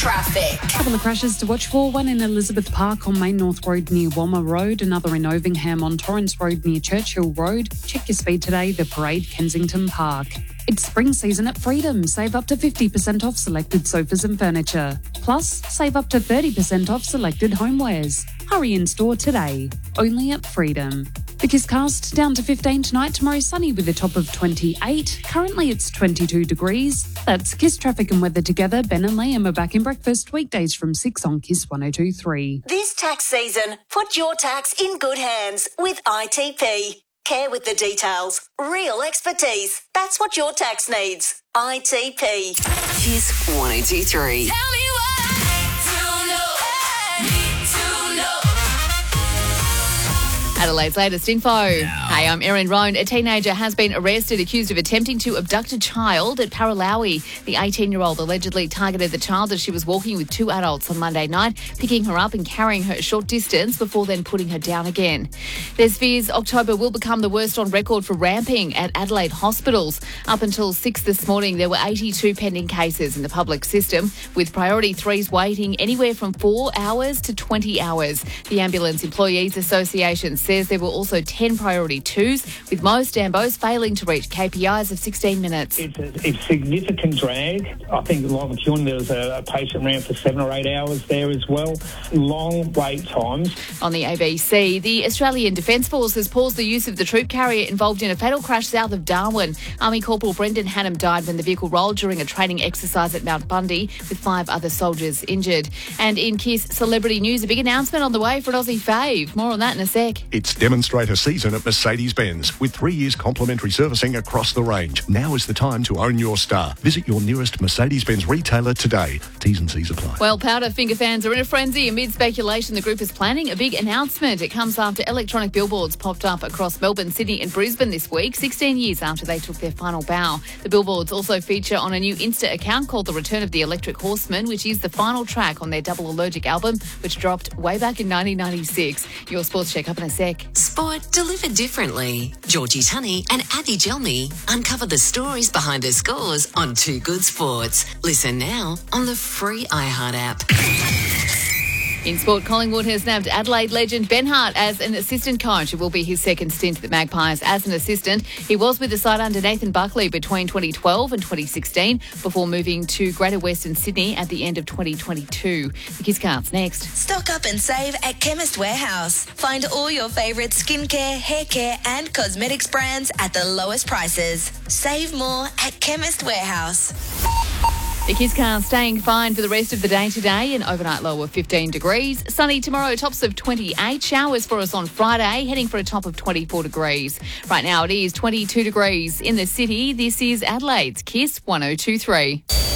traffic. A couple of crashes to watch for. One in Elizabeth Park on Main North Road near Walmer Road. Another in Ovingham on Torrance Road near Churchill Road. Check your speed today. The Parade, Kensington Park. It's spring season at Freedom. Save up to 50% off selected sofas and furniture. Plus, save up to 30% off selected homewares. Hurry in store today. Only at Freedom. The Kisscast down to 15 tonight. Tomorrow sunny with a top of 28. Currently it's 22 degrees. That's Kiss traffic and weather together. Ben and Liam are back in breakfast weekdays from 6 on Kiss 102.3. This tax season, put your tax in good hands with ITP. Care with the details. Real expertise. That's what your tax needs. ITP. Kiss 102.3. Tell me what to know. Need to know. Adelaide's latest info. Hey, I'm Erin Roan. A teenager has been arrested accused of attempting to abduct a child at Paralawi. The 18-year-old allegedly targeted the child as she was walking with two adults on Monday night, picking her up and carrying her a short distance before then putting her down again. There's fears October will become the worst on record for ramping at Adelaide hospitals. Up until 6 this morning, there were 82 pending cases in the public system, with priority 3s waiting anywhere from 4 hours to 20 hours. The Ambulance Employees Association says there were also 10 priority 2s, with most Ambos failing to reach KPIs of 16 minutes. It's a significant drag. I think like McEwen, there was a patient ran for 7 or 8 hours there as well. Long wait times. On the ABC, the Australian Defence Force has paused the use of the troop carrier involved in a fatal crash south of Darwin. Army Corporal Brendan Hannam died when the vehicle rolled during a training exercise at Mount Bundy, with 5 other soldiers injured. And in Kiss celebrity news, a big announcement on the way for an Aussie fave. More on that in a sec. It's demonstrator season at Mercedes-Benz with 3 years complimentary servicing across the range. Now is the time to own your star. Visit your nearest Mercedes-Benz retailer today. T's and C's apply. Well, Powderfinger fans are in a frenzy. Amid speculation, the group is planning a big announcement. It comes after electronic billboards popped up across Melbourne, Sydney and Brisbane this week, 16 years after they took their final bow. The billboards also feature on a new Insta account called The Return of the Electric Horseman, which is the final track on their Double Allergic album, which dropped way back in 1996. Your sports check up in a sec. Sport delivered differently. Georgie Tunney and Abby Gelmy uncover the stories behind the scores on Too Good Sports. Listen now on the free iHeart app. In sport, Collingwood has nabbed Adelaide legend Ben Hart as an assistant coach. It will be his second stint at the Magpies as an assistant. He was with the side under Nathan Buckley between 2012 and 2016 before moving to Greater Western Sydney at the end of 2022. The Kiss Cards next. Stock up and save at Chemist Warehouse. Find all your favourite skincare, hair care and cosmetics brands at the lowest prices. Save more at Chemist Warehouse. The Kiss Cast staying fine for the rest of the day today. An overnight low of 15 degrees. Sunny tomorrow, tops of 28. Showers for us on Friday, heading for a top of 24 degrees. Right now it is 22 degrees in the city. This is Adelaide's Kiss 102.3.